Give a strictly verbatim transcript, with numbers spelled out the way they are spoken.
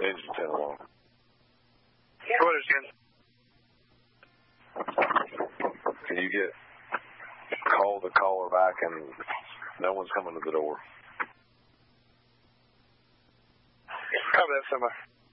Engine ten alarm. Yeah. Go ahead, Ken. Can you get call the caller back and no one's coming to the door? Copy that, somebody.